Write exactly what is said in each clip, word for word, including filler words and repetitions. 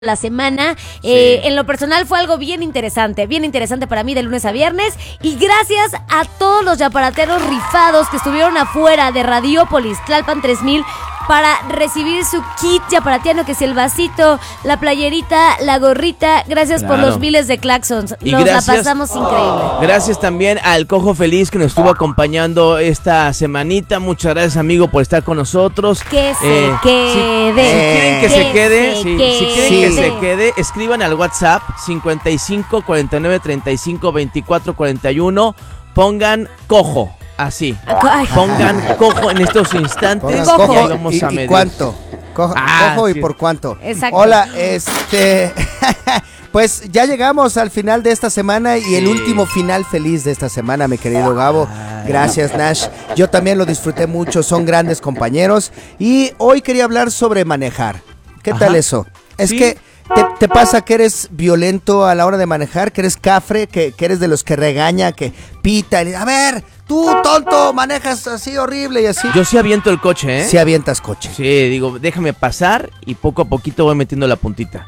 la semana. Sí. Eh, en lo personal fue algo bien interesante, bien interesante para mí de lunes a viernes. Y gracias a todos los yaparateros rifados que estuvieron afuera de Radiópolis, Tlalpan tres mil, para recibir su kit yaparatiano, que es el vasito, la playerita, la gorrita. Gracias Claro. por los miles de claxons. Y Nos gracias- la pasamos increíble. Gracias también al Cojo Feliz que nos estuvo acompañando esta semanita. Muchas gracias, amigo, por estar con nosotros. Que se Eh, quede. Si, si quieren que, Que se quede, se sí, quede. si quieren Sí. que se quede, escriban al WhatsApp cincuenta y cinco, cuarenta y nueve, treinta y cinco, veinticuatro, cuarenta y uno. Pongan cojo, así. Ay. Pongan cojo en estos instantes. Pongan Cojo. cojo. Y vamos ¿Y, a y medir. cuánto? Cojo, Ah, cojo y sí. por cuánto. Exacto. Hola, este... pues ya llegamos al final de esta semana y el Sí. último final feliz de esta semana, mi querido Gabo. Ay. Gracias, Nash. Yo también lo disfruté mucho, son grandes compañeros. Y hoy quería hablar sobre manejar. ¿Qué Ajá. tal eso? Es Sí. que... ¿Te, te pasa que eres violento a la hora de manejar? ¿Que eres cafre? ¿Que, que eres de los que regaña, que pita? Y, a ver, tú tonto, manejas así horrible y así. Yo sí aviento el coche, ¿eh? Si avientas coche. Sí, digo, déjame pasar y poco a poquito voy metiendo la puntita.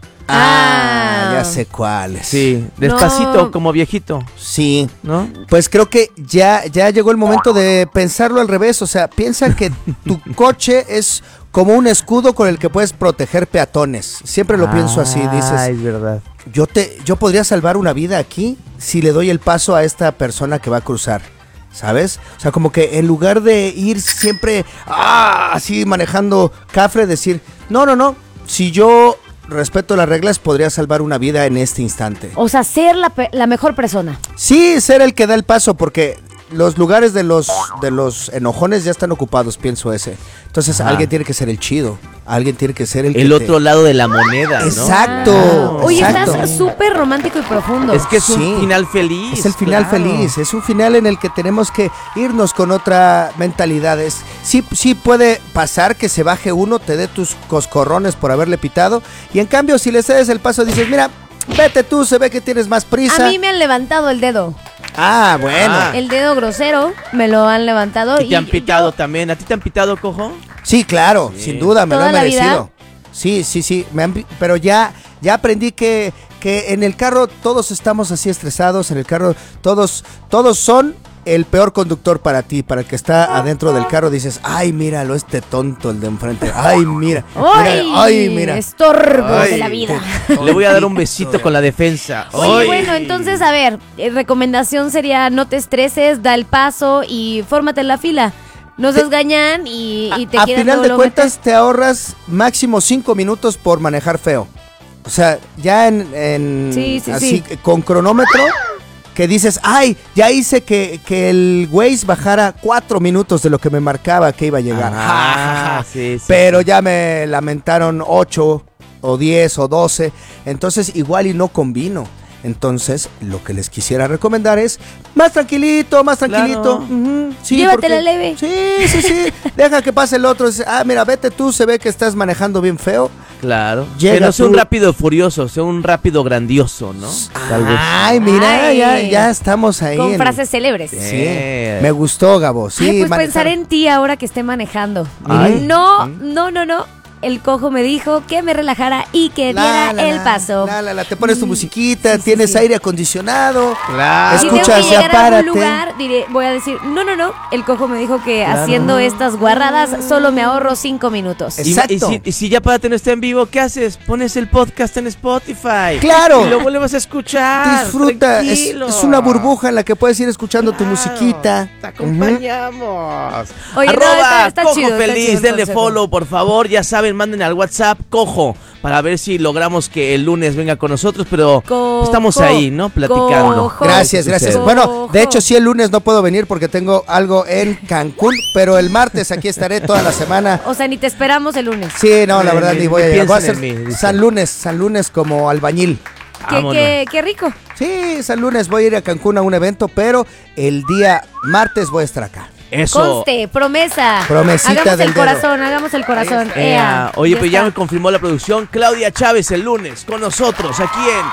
Ah, Ah. ya sé cuáles. Sí, despacito, No. como viejito, Sí. ¿no? Pues creo que ya, ya llegó el momento de pensarlo al revés. O sea, piensa que tu coche es como un escudo con el que puedes proteger peatones. Siempre lo pienso así. Ah, Dices, es verdad. yo, te, yo podría salvar una vida aquí si le doy el paso a esta persona que va a cruzar. ¿Sabes? O sea, como que en lugar de ir siempre ah, así manejando cafre, decir, no, no, no, si yo respeto las reglas, podría salvar una vida en este instante. O sea, ser la, pe- la mejor persona. Sí, ser el que da el paso, porque los lugares de los de los enojones ya están ocupados, pienso ese. Entonces, Ajá. alguien tiene que ser el chido, alguien tiene que ser el, El que otro te... lado de la moneda, ¿no? Exacto. Ah. Oye, exacto. estás súper romántico y profundo. Es que es un Sí. final feliz. Es el final claro. feliz, es un final en el que tenemos que irnos con otra mentalidad. Es, sí, sí puede pasar que se baje uno, te dé tus coscorrones por haberle pitado, y en cambio si le cedes el paso dices, mira, vete tú, se ve que tienes más prisa. A mí me han levantado el dedo. Ah, bueno. Ah. El dedo grosero me lo han levantado. Y te han yo- pitado también. ¿A ti te han pitado, cojo? Sí, claro, Sí. sin duda, me lo ¿Toda he la merecido. vida? Sí, sí, sí, me han pi- pero ya, ya aprendí que, que en el carro todos estamos así estresados, en el carro todos, todos son el peor conductor para ti, para el que está adentro del carro, dices, ay, míralo, este tonto, el de enfrente, ay, mira, ¡Ay! mira, ay, mira. Estorbo Ay. de la vida. Le voy a dar un besito con la defensa. Oye, Ay. bueno, entonces, a ver, eh, recomendación sería no te estreses, da el paso y fórmate en la fila. No se gañan y, y te a quedas final luego, de luego cuentas te ahorras máximo cinco minutos por manejar feo. O sea, ya en, en Sí, sí, así sí. con cronómetro que dices, ay, ya hice que, que el Waze bajara cuatro minutos de lo que me marcaba que iba a llegar. Ah, Ja, ja, ja. sí, sí, Pero sí. ya me lamentaron ocho o diez o doce. Entonces igual y no combino. Entonces, lo que les quisiera recomendar es más tranquilito, más tranquilito. Claro. Ujú, sí, Llévatela porque- leve. Sí, sí, sí. Deja que pase el otro. Dice, ah, mira, vete tú, se ve que estás manejando bien feo. Claro. Llega Que no sea un tú- rápido furioso, sea un rápido grandioso, ¿no? Tal vez. Ay, mira, Ay. ya, ya estamos ahí. con en- frases célebres. Sí. Sí, me gustó, Gabo. Sí, Ay, pues manejar. pensar en ti ahora que esté manejando. Ay. No, no, no, no. El cojo me dijo que me relajara y que La, diera la, el la, paso. la, la, la, te pones tu Mm, musiquita, sí, sí, tienes sí. aire acondicionado. Claro. Si Escuchas, tengo que ya llegar a párate. algún lugar, diré, voy a decir, no, no, no. El cojo me dijo que Claro. haciendo estas guarradas solo me ahorro cinco minutos. Es- Y, Exacto. y si, y si ya Párate no está en vivo, ¿qué haces? Pones el podcast en Spotify. Claro. Y lo vuelves a escuchar. Disfruta, es, tranquilo. es una burbuja en la que puedes ir escuchando tu Claro, musiquita. Te acompañamos. Oye, no, Arroba está- está Cojo chido, está Feliz, chido el denle consejo. follow, por favor. Ya saben, manden al WhatsApp Cojo para ver si logramos que el lunes venga con nosotros, pero Cojo, estamos ahí, ¿no? Platicando. Cojo. Gracias, Sí, gracias. sí. Bueno, de hecho, sí, el lunes no puedo venir porque tengo algo en Cancún, pero el martes aquí estaré toda la semana. O sea, ni te esperamos el lunes. Sí, no, la Ni- verdad, ni- ni voy a ni llegar. Voy a piensen hacer en mí, dice. San Lunes, San Lunes como albañil. Qué, Vámonos. qué, qué rico. Sí, San Lunes voy a ir a Cancún a un evento, pero el día martes voy a estar acá. Eso. Conste, promesa. Promesita hagamos del el dedo. corazón, hagamos el corazón. Eh, Ea, oye, pues ya está. me confirmó la producción Claudia Chávez el lunes con nosotros aquí en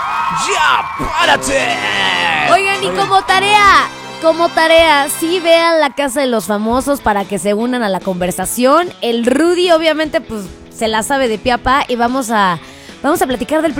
Ya Párate. Oigan, y como tarea, como tarea, sí vean La Casa de los Famosos para que se unan a la conversación. El Rudy, obviamente, pues se la sabe de pie a pa y vamos a Vamos a platicar del